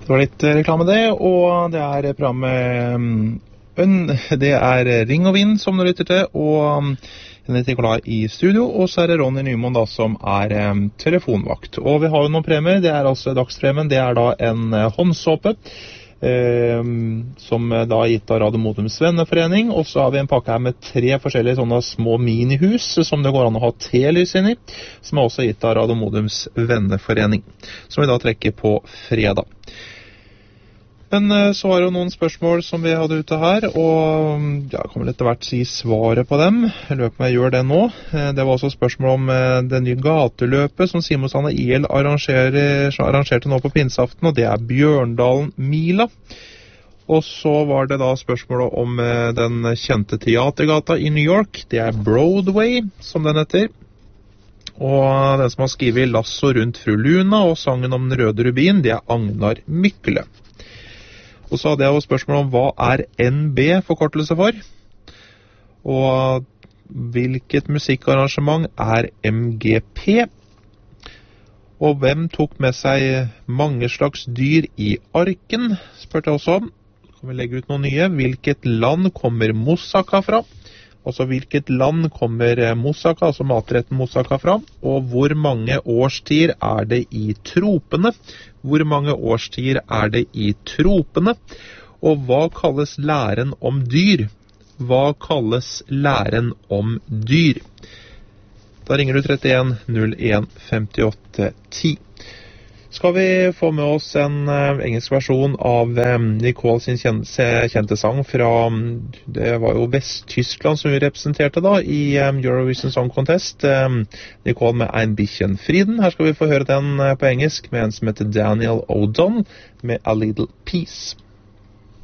Det var litt reklame det, og det er programmet det er Ring og Vind som du lytter til, og Henrik Nikolai i studio, og så er det Ronny Nymoen da som er telefonvakt. Og vi har jo noen premier, det er altså dagspremien, det er da en håndsåpe, som da er gitt av Radio Modums Venneforening, og så har vi en pakke her med 3 forskjellige sånne små minihus som det går an å ha telys inn i, som er også gitt av Radio Modums Venneforening, som vi da trekker på fredag. Men så var det jo noen spørsmål som vi hadde ute her, og jeg kan vel etter hvert si svaret på dem. Jeg løper med å gjøre det nå. Det var også spørsmål om det nye gateløpet som Simon Sanne IL arrangerte nå på pinseaften, og det er Bjørndalen Mila. Og så var det da spørsmålet om den kjente teatergata i New York. Det er Broadway, som den heter. Og den som har skrivet Lasso rundt fru Luna og sangen om den røde rubin, det er Agnar Mykle. Og så hadde jeg jo spørsmål om hva er NB forkortelse for, og hvilket musikkarrangement er MGP, og hvem tok med seg mange slags dyr i arken, spurte jeg også om. Så kan vi legge ut noen nye. Hvilket land kommer moussaka fra? Altså hvilket land kommer moussaka, altså matretten moussaka fra, og hvor mange årstider er det i tropene? Hvor mange årstider er det i tropene? Og hva kalles læren om dyr? Hva kalles læren om dyr? Da ringer du 31 01 58 10. Skal vi få med oss en engelsk versjon av Nicole sin kjente sang fra, det var jo Vest-Tyskland som vi representerte da i Eurovision Song Contest, Nicole med Ein bisschen Frieden. Her skal vi få høre den på engelsk med en som heter Daniel O'Donnell med A Little Peace.